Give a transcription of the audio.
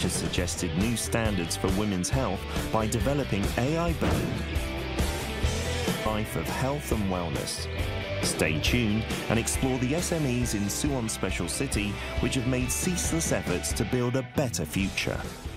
has suggested new standards for women's health by developing AI-based life of health and wellness. Stay tuned and explore the SMEs in Suwon Special City, which have made ceaseless efforts to build a better future.